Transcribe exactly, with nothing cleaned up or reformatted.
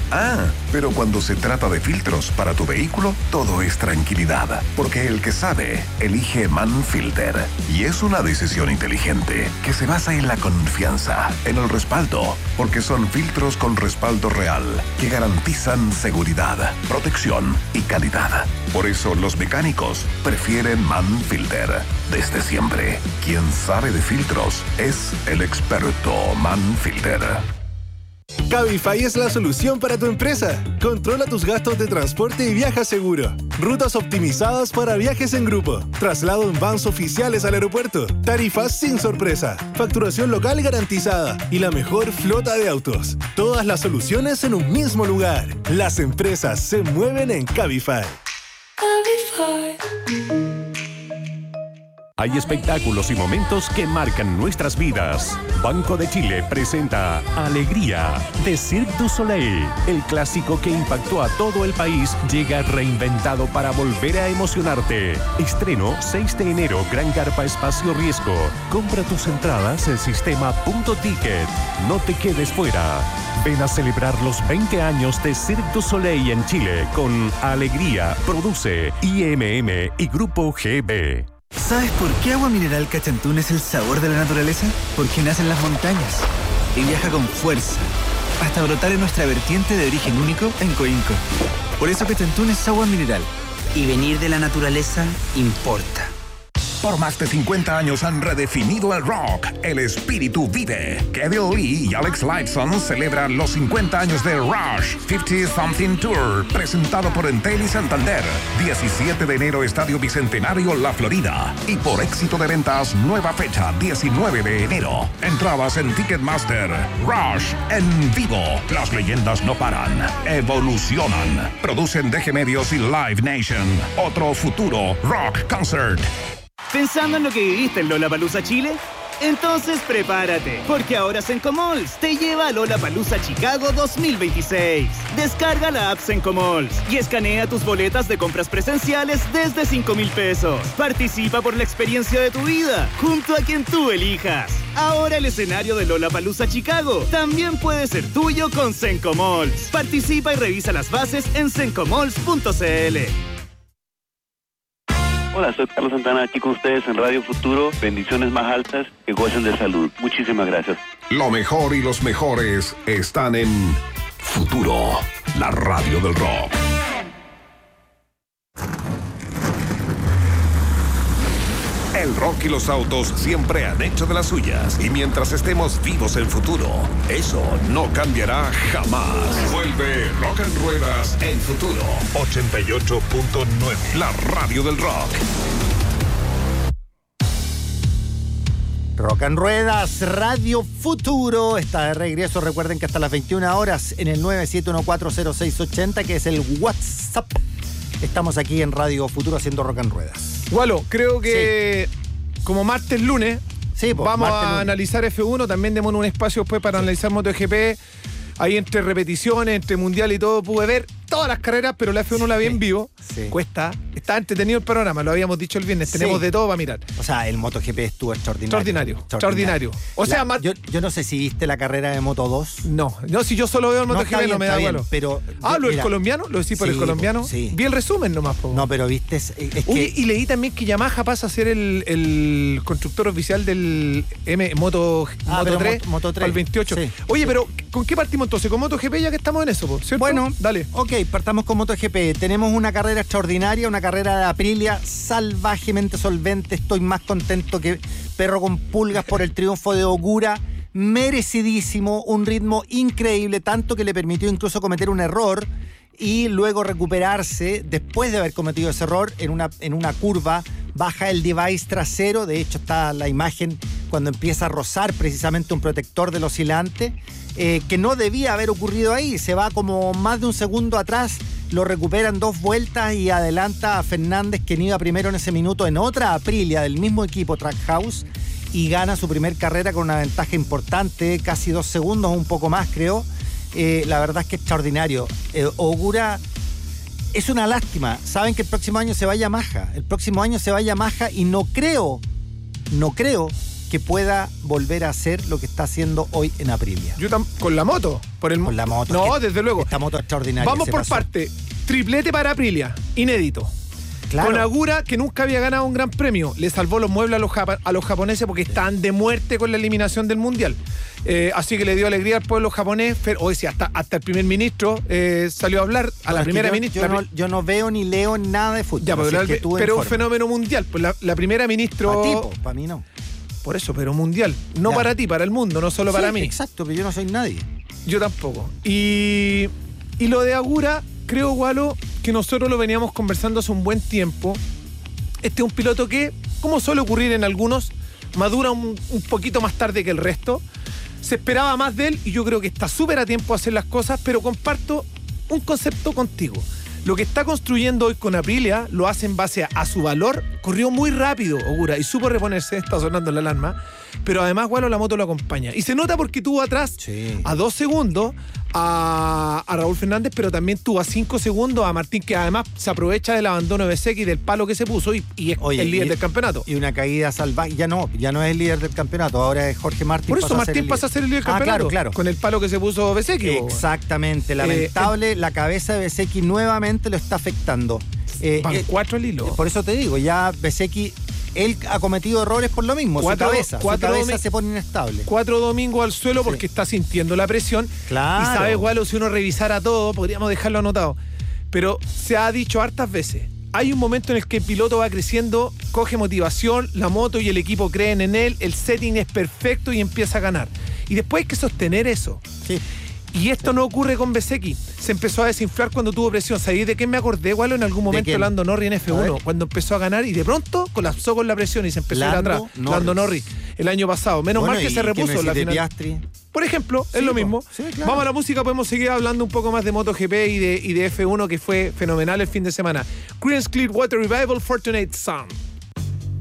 Ah, pero cuando se trata de filtros para tu vehículo, todo es tranquilidad. Porque el que sabe, elige Manfilter. Y es una decisión inteligente que se basa en la confianza, en el respaldo. Porque son filtros con respaldo real que garantizan seguridad, protección y calidad. Por eso los mecánicos prefieren Manfilter. Desde siempre, quien sabe de filtros es el experto Manfilter. Cabify es la solución para tu empresa. Controla tus gastos de transporte y viaja seguro. Rutas optimizadas para viajes en grupo. Traslado en vans oficiales al aeropuerto. Tarifas sin sorpresa. Facturación local garantizada. Y la mejor flota de autos. Todas las soluciones en un mismo lugar. Las empresas se mueven en Cabify. Cabify. Hay espectáculos y momentos que marcan nuestras vidas. Banco de Chile presenta Alegría de Cirque du Soleil. El clásico que impactó a todo el país llega reinventado para volver a emocionarte. Estreno seis de enero, Gran Carpa Espacio Riesgo. Compra tus entradas en sistema punto ticket. No te quedes fuera. Ven a celebrar los veinte años de Cirque du Soleil en Chile con Alegría. Produce I M M y Grupo G B. ¿Sabes por qué Agua Mineral Cachantún es el sabor de la naturaleza? Porque nace en las montañas y viaja con fuerza hasta brotar en nuestra vertiente de origen único en Coinco. Por eso Cachantún es agua mineral. Y venir de la naturaleza importa. Por más de cincuenta años han redefinido el rock. El espíritu vive. Kevin Lee y Alex Lifeson celebran los cincuenta años de Rush cincuenta Something Tour, presentado por Entel y Santander. diecisiete de enero, Estadio Bicentenario, La Florida. Y por éxito de ventas, nueva fecha, diecinueve de enero. Entradas en Ticketmaster. Rush en vivo. Las leyendas no paran. Evolucionan. Producen D G Medios y Live Nation. Otro futuro rock concert. ¿Pensando en lo que viviste en Lollapalooza Chile? Entonces prepárate, porque ahora Sencomalls te lleva a Lollapalooza Chicago dos mil veintiséis. Descarga la app Sencomalls y escanea tus boletas de compras presenciales desde cinco mil pesos. Participa por la experiencia de tu vida, junto a quien tú elijas. Ahora el escenario de Lollapalooza Chicago también puede ser tuyo con Sencomalls. Participa y revisa las bases en sencomalls punto c l. Hola, soy Carlos Santana, aquí con ustedes en Radio Futuro. Bendiciones más altas, que gocen de salud. Muchísimas gracias. Lo mejor y los mejores están en Futuro, la radio del rock. El rock y los autos siempre han hecho de las suyas. Y mientras estemos vivos en Futuro, eso no cambiará jamás. Vuelve Rock en Ruedas en Futuro. ochenta y ocho punto nueve. La radio del rock. Rock en Ruedas, Radio Futuro, está de regreso. Recuerden que hasta las veintiuna horas en el nueve siete uno cuatro cero seis ocho cero, que es el WhatsApp. Estamos aquí en Radio Futuro haciendo Rock en Ruedas. Walo, creo que sí. Como martes, lunes, sí, pues, vamos martes, a lunes. Analizar F uno. También demos un espacio después para analizar MotoGP. Ahí entre repeticiones, entre mundial y todo, pude ver todas las carreras, pero la F uno sí, la vi en vivo. Sí. Cuesta. Está entretenido el programa, lo habíamos dicho el viernes. Sí. Tenemos de todo para mirar. O sea, el MotoGP estuvo extraordinario. Extraordinario. Extraordinario. O sea, la, yo, yo no sé si viste la carrera de Moto dos. No, no, si yo solo veo el MotoGP no, bien, no me da igual. Pero ah, yo, lo del mira, colombiano, lo decís por sí, el colombiano. Sí. Vi el resumen nomás, po. No, pero viste. Es, es Uy, que... y leí también que Yamaha pasa a ser el, el constructor oficial del M Moto, ah, Moto tres, Moto, Moto tres al veintiocho. Sí. Oye, sí. Pero ¿con qué partimos entonces? Con MotoGP, ya que estamos en eso, ¿cierto? Bueno, dale. Ok, partamos con MotoGP. Tenemos una carrera extraordinaria, una carrera de Aprilia salvajemente solvente. Estoy más contento que perro con pulgas por el triunfo de Ogura. Merecidísimo, un ritmo increíble, tanto que le permitió incluso cometer un error y luego recuperarse después de haber cometido ese error en una, en una curva. Baja el device trasero, de hecho está la imagen cuando empieza a rozar precisamente un protector del oscilante, eh, que no debía haber ocurrido ahí. Se va como más de un segundo atrás, lo recupera en dos vueltas y adelanta a Fernández, quien iba primero en ese minuto en otra Aprilia del mismo equipo, Trackhouse, y gana su primer carrera con una ventaja importante, casi dos segundos, un poco más creo. Eh, la verdad es que extraordinario. Eh, Ogura es una lástima. Saben que el próximo año se va a Yamaha. El próximo año se va a Yamaha y no creo, no creo que pueda volver a hacer lo que está haciendo hoy en Aprilia. Yo tam- con la moto. Por el Con la moto. No, desde luego. Esta moto extraordinaria. Vamos se por pasó. parte. Triplete para Aprilia, inédito. Claro. Con Agura, que nunca había ganado un gran premio, le salvó los muebles a los, japa- a los japoneses porque estaban de muerte con la eliminación del Mundial. Eh, así que le dio alegría al pueblo japonés. Hoy sí, hasta, hasta el primer ministro eh, salió a hablar, a Bueno, la primera yo, ministra. Yo no, yo no veo ni leo nada de fútbol. Ya, pero, así la- es que tú pero un informa. fenómeno mundial. Pues la, la primera ministra. Para ti, po, para mí no. Por eso, pero mundial. No Ya. para ti, para el mundo, no solo Sí, para mí. Exacto, pero yo no soy nadie. Yo tampoco. Y, y lo de Agura, creo, Gualo, que nosotros lo veníamos conversando hace un buen tiempo. Este es un piloto que, como suele ocurrir en algunos, madura un, un poquito más tarde que el resto. Se esperaba más de él y yo creo que está súper a tiempo de hacer las cosas, pero comparto un concepto contigo. Lo que está construyendo hoy con Aprilia lo hace en base a, a su valor. Corrió muy rápido, Ogura, y supo reponerse, está sonando la alarma. Pero además, Gualo, la moto lo acompaña. Y se nota porque tuvo atrás Sí. a dos segundos a, a Raúl Fernández, pero también tuvo a cinco segundos a Martín, que además se aprovecha del abandono de Bezzecchi y del palo que se puso y, y es Oye, el líder y- del campeonato. Y una caída salvaje. Ya no, ya no es el líder del campeonato, ahora es Jorge Martín. Por eso pasa a ser Martín el pasa a ser el líder del Ah, campeonato. claro, claro. Con el palo que se puso Bezzecchi. po. Exactamente, lamentable, la cabeza de Bezzecchi nuevamente lo está afectando. Eh, Van eh, cuatro al hilo. por eso te digo, ya Bezzecchi, él ha cometido errores por lo mismo, Cuatro- su cabeza, cuatro su cabeza domi- se pone inestable. Cuatro domingos al suelo porque Sí. está sintiendo la presión. Claro. Y sabe, Gualo, si uno revisara todo, podríamos dejarlo anotado. Pero se ha dicho hartas veces, hay un momento en el que el piloto va creciendo, coge motivación, la moto y el equipo creen en él, el setting es perfecto y empieza a ganar. Y después hay que sostener eso. Sí. Y esto no ocurre con Bezzecchi. Se empezó a desinflar cuando tuvo presión. ¿Sabéis de qué me acordé, Gualo? En algún momento quién? Lando Norris en F A uno, ver. cuando empezó a ganar y de pronto colapsó con la presión y se empezó a ir Lando atrás. Norris. Lando Norris, el año pasado. Menos Bueno, mal que y se repuso me en la decís de final. Piastri? Por ejemplo, es Sí, lo po. mismo. Sí, claro. Vamos a la música, podemos seguir hablando un poco más de MotoGP y de, y de F uno, que fue fenomenal el fin de semana. Creedence Clearwater Revival, Fortunate Son.